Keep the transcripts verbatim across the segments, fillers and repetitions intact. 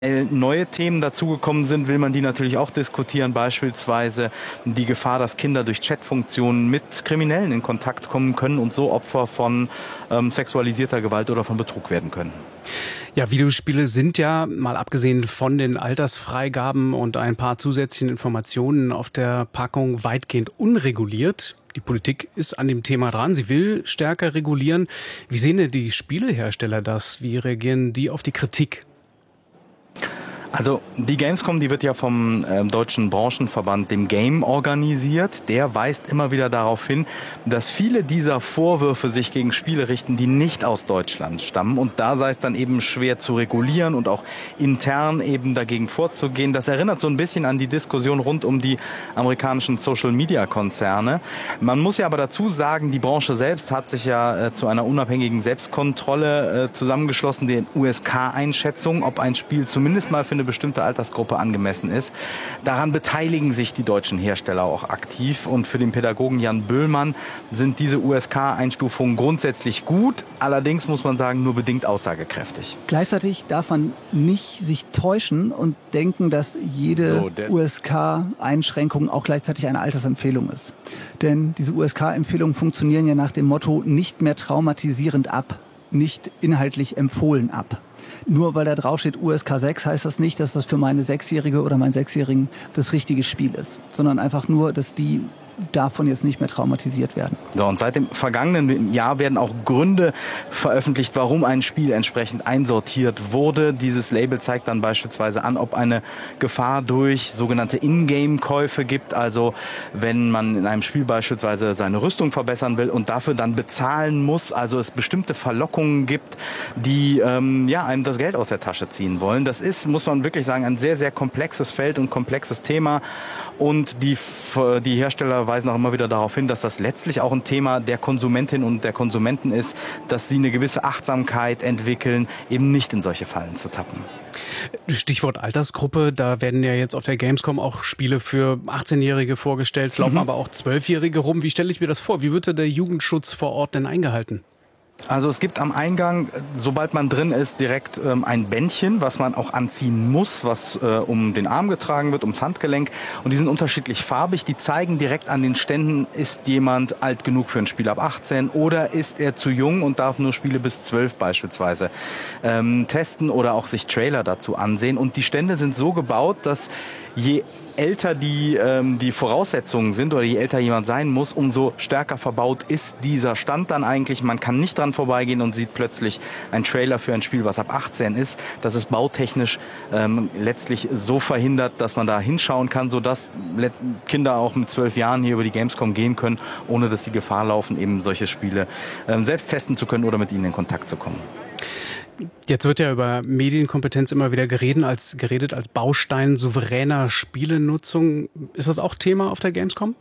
neue Themen dazugekommen sind, will man die natürlich auch diskutieren. Beispielsweise die Gefahr, dass Kinder durch Chatfunktionen mit Kriminellen in Kontakt kommen können und so Opfer von ähm, sexualisierter Gewalt oder von Betrug werden können. Ja, Videospiele sind ja, mal abgesehen von den Altersfreigaben und ein paar zusätzlichen Informationen auf der Packung, weitgehend unreguliert. Die Politik ist an dem Thema dran. Sie will stärker regulieren. Wie sehen denn die Spielehersteller das? Wie reagieren die auf die Kritik? Also die Gamescom, die wird ja vom äh, deutschen Branchenverband, dem Game, organisiert. Der weist immer wieder darauf hin, dass viele dieser Vorwürfe sich gegen Spiele richten, die nicht aus Deutschland stammen. Und da sei es dann eben schwer zu regulieren und auch intern eben dagegen vorzugehen. Das erinnert so ein bisschen an die Diskussion rund um die amerikanischen Social-Media-Konzerne. Man muss ja aber dazu sagen, die Branche selbst hat sich ja äh, zu einer unabhängigen Selbstkontrolle äh, zusammengeschlossen, den U S K-Einschätzung, ob ein Spiel zumindest mal für eine bestimmte Altersgruppe angemessen ist. Daran beteiligen sich die deutschen Hersteller auch aktiv. Und für den Pädagogen Jan Böhlmann sind diese U S K-Einstufungen grundsätzlich gut. Allerdings muss man sagen, nur bedingt aussagekräftig. Gleichzeitig darf man nicht sich täuschen und denken, dass jede so, U S K-Einschränkung auch gleichzeitig eine Altersempfehlung ist. Denn diese U S K-Empfehlungen funktionieren ja nach dem Motto nicht mehr traumatisierend ab, nicht inhaltlich empfohlen ab. Nur weil da drauf steht U S K sechs, heißt das nicht, dass das für meine Sechsjährige oder meinen Sechsjährigen das richtige Spiel ist, sondern einfach nur, dass die davon jetzt nicht mehr traumatisiert werden. So, und seit dem vergangenen Jahr werden auch Gründe veröffentlicht, warum ein Spiel entsprechend einsortiert wurde. Dieses Label zeigt dann beispielsweise an, ob eine Gefahr durch sogenannte Ingame-Käufe gibt, also wenn man in einem Spiel beispielsweise seine Rüstung verbessern will und dafür dann bezahlen muss, also es bestimmte Verlockungen gibt, die ähm, ja, einem das Geld aus der Tasche ziehen wollen. Das ist, muss man wirklich sagen, ein sehr, sehr komplexes Feld und komplexes Thema. Und die, die Hersteller weisen auch immer wieder darauf hin, dass das letztlich auch ein Thema der Konsumentin und der Konsumenten ist, dass sie eine gewisse Achtsamkeit entwickeln, eben nicht in solche Fallen zu tappen. Stichwort Altersgruppe, da werden ja jetzt auf der Gamescom auch Spiele für achtzehnjährige vorgestellt, es laufen mhm. aber auch zwölfjährige rum. Wie stelle ich mir das vor? Wie wird da der Jugendschutz vor Ort denn eingehalten? Also es gibt am Eingang, sobald man drin ist, direkt ähm, ein Bändchen, was man auch anziehen muss, was äh, um den Arm getragen wird, ums Handgelenk. Und die sind unterschiedlich farbig. Die zeigen direkt an den Ständen, ist jemand alt genug für ein Spiel ab achtzehn oder ist er zu jung und darf nur Spiele bis zwölf beispielsweise ähm, testen oder auch sich Trailer dazu ansehen. Und die Stände sind so gebaut, dass je älter die, ähm, die Voraussetzungen sind oder je älter jemand sein muss, umso stärker verbaut ist dieser Stand dann eigentlich. Man kann nicht dran vorbeigehen und sieht plötzlich einen Trailer für ein Spiel, was ab achtzehn ist. Das ist bautechnisch ähm, letztlich so verhindert, dass man da hinschauen kann, sodass Kinder auch mit zwölf Jahren hier über die Gamescom gehen können, ohne dass sie Gefahr laufen, eben solche Spiele ähm, selbst testen zu können oder mit ihnen in Kontakt zu kommen. Jetzt wird ja über Medienkompetenz immer wieder geredet als, geredet als Baustein souveräner Spielenutzung. Ist das auch Thema auf der Gamescom?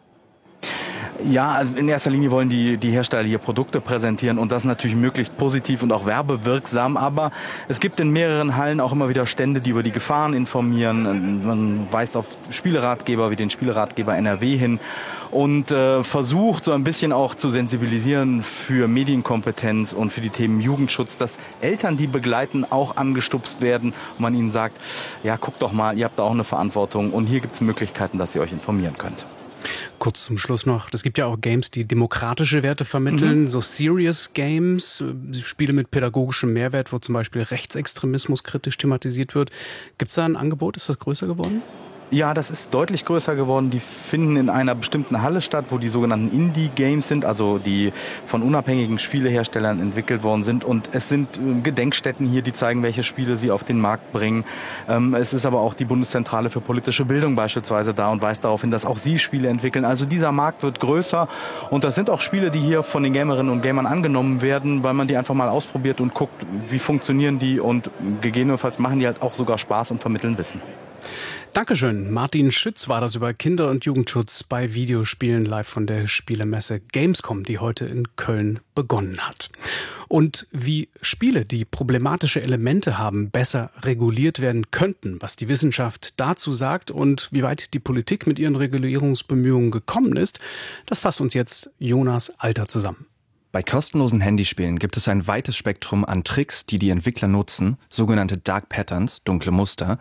Ja, also in erster Linie wollen die, die Hersteller hier Produkte präsentieren und das natürlich möglichst positiv und auch werbewirksam. Aber es gibt in mehreren Hallen auch immer wieder Stände, die über die Gefahren informieren. Man weist auf Spieleratgeber wie den Spieleratgeber N R W hin und äh, versucht so ein bisschen auch zu sensibilisieren für Medienkompetenz und für die Themen Jugendschutz, dass Eltern, die begleiten, auch angestupst werden und man ihnen sagt, ja, guckt doch mal, ihr habt da auch eine Verantwortung und hier gibt es Möglichkeiten, dass ihr euch informieren könnt. Kurz zum Schluss noch, es gibt ja auch Games, die demokratische Werte vermitteln, mhm. so Serious Games, Spiele mit pädagogischem Mehrwert, wo zum Beispiel Rechtsextremismus kritisch thematisiert wird. Gibt es da ein Angebot? Ist das größer geworden? Ja, das ist deutlich größer geworden. Die finden in einer bestimmten Halle statt, wo die sogenannten Indie-Games sind, also die von unabhängigen Spieleherstellern entwickelt worden sind. Und es sind Gedenkstätten hier, die zeigen, welche Spiele sie auf den Markt bringen. Es ist aber auch die Bundeszentrale für politische Bildung beispielsweise da und weist darauf hin, dass auch sie Spiele entwickeln. Also dieser Markt wird größer und das sind auch Spiele, die hier von den Gamerinnen und Gamern angenommen werden, weil man die einfach mal ausprobiert und guckt, wie funktionieren die und gegebenenfalls machen die halt auch sogar Spaß und vermitteln Wissen. Dankeschön. Martin Schütz war das über Kinder- und Jugendschutz bei Videospielen live von der Spielemesse Gamescom, die heute in Köln begonnen hat. Und wie Spiele, die problematische Elemente haben, besser reguliert werden könnten, was die Wissenschaft dazu sagt und wie weit die Politik mit ihren Regulierungsbemühungen gekommen ist, das fasst uns jetzt Jonas Alter zusammen. Bei kostenlosen Handyspielen gibt es ein weites Spektrum an Tricks, die die Entwickler nutzen, sogenannte Dark Patterns, dunkle Muster,